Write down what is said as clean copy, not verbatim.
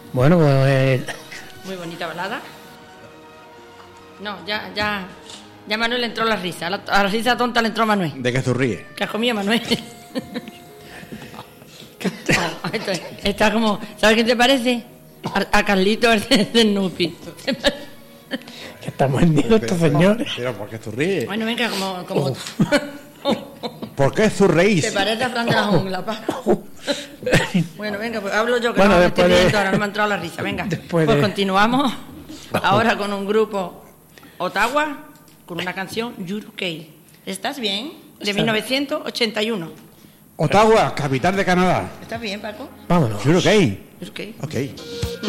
Bueno, pues... Muy bonita balada. No, ya Manuel le entró la risa. A la risa tonta le entró a Manuel. ¿De qué tú ríes? Que has comido, Manuel. Está como... ¿Sabes qué te parece? A Carlito el de Snoopy. Que estamos hendidos estos señores. Pero ¿por qué tú ríes? Bueno, venga, como ¿Por qué tú reís? te parece a Fran de la jungla, pa. Bueno, venga, pues hablo yo que Bueno, no me estoy después de- riendo, ahora no me ha entrado la risa. Venga, Después pues de- continuamos ahora con un grupo Ottawa con una canción You're Okay. ¿Estás bien? De 1981. Ottawa, capital de Canadá. ¿Estás bien, Paco? Vámonos. ¿You're okay? You're Okay. Ok.